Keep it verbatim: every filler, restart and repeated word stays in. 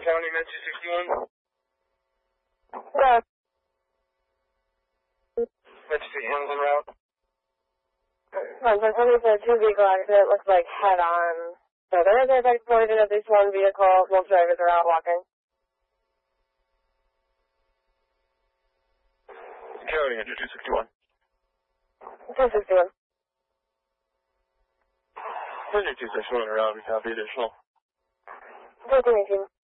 County, Med two sixty-one? Yeah. Med two sixty-one's en route. Um, so somebody's in a two-vehicle accident, looks like head-on. So there is a effect collision at least one vehicle. Both drivers are out walking. County, Med two sixty-one. two sixty-one. Med two sixty-one en route, we copy additional. thirteen eighteen.